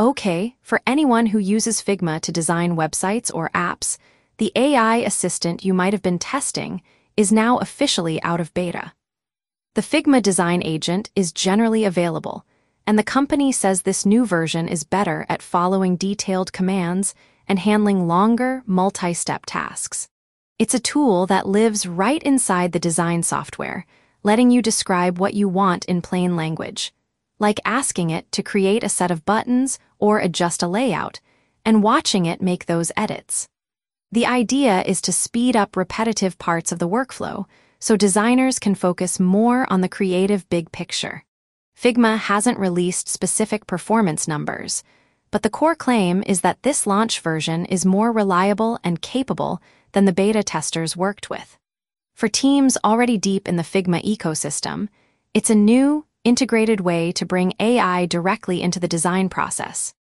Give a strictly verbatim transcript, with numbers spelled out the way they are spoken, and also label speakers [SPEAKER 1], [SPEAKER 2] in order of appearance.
[SPEAKER 1] Okay, for anyone who uses Figma to design websites or apps, the A I assistant you might have been testing is now officially out of beta. The Figma Design Agent is generally available, and the company says this new version is better at following detailed commands and handling longer, multi-step tasks. It's a tool that lives right inside the design software, letting you describe what you want in plain language, like asking it to create a set of buttons or adjust a layout, and watching it make those edits. The idea is to speed up repetitive parts of the workflow so designers can focus more on the creative big picture. Figma hasn't released specific performance numbers, but the core claim is that this launch version is more reliable and capable than the beta testers worked with. For teams already deep in the Figma ecosystem, it's a new, integrated way to bring A I directly into the design process.